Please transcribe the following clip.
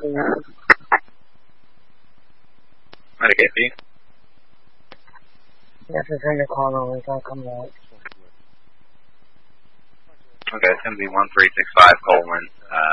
Medicate B. Yes, it's in the corner. We can't come out. Okay, it's going to be 1365:,